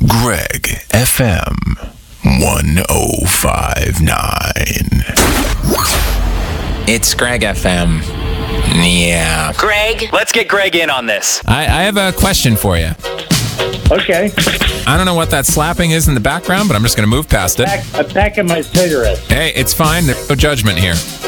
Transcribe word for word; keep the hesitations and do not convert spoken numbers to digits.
Greg F M one oh five point nine. It's Greg F M. Yeah. Greg, let's get Greg in on this. I, I have a question for you. Okay. I don't know what that slapping is in the background, but I'm just going to move past it. Pack, I'm packing my cigarettes. Hey, it's fine. There's no judgment here.